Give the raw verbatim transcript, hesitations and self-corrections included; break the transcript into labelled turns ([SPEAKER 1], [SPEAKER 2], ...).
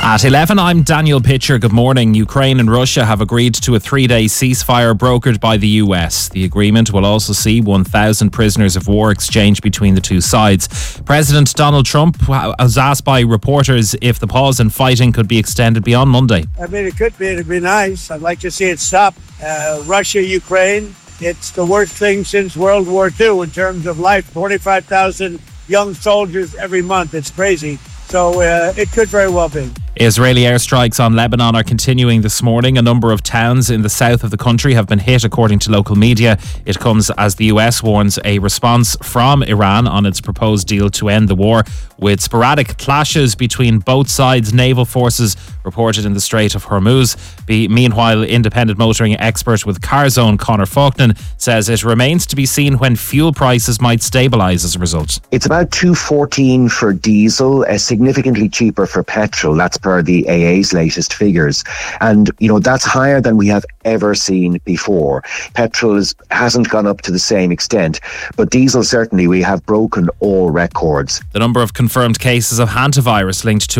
[SPEAKER 1] At eleven, I'm Daniel Pitcher. Good morning. Ukraine and Russia have agreed to a three-day ceasefire brokered by the U S. The agreement will also see one thousand prisoners of war exchanged between the two sides. President Donald Trump was asked by reporters if the pause in fighting could be extended beyond Monday.
[SPEAKER 2] I mean, it could be. It'd be nice. I'd like to see it stop. Uh, Russia, Ukraine, it's the worst thing since World War Two in terms of life. twenty-five thousand young soldiers every month. It's crazy. So uh, it could very well be.
[SPEAKER 1] Israeli airstrikes on Lebanon are continuing this morning. A number of towns in the south of the country have been hit, according to local media. It comes as the U S warns a response from Iran on its proposed deal to end the war, with sporadic clashes between both sides' naval forces reported in the Strait of Hormuz. Be, meanwhile, independent motoring expert with CarZone Conor Faulkner says it remains to be seen when fuel prices might stabilise as a result.
[SPEAKER 3] It's about two fourteen for diesel, uh, significantly cheaper for petrol. That's per the A A's latest figures. And, you know, that's higher than we have ever seen before. Petrol is, hasn't gone up to the same extent, but diesel, certainly, we have broken all records.
[SPEAKER 1] The number of confirmed cases of hantavirus linked to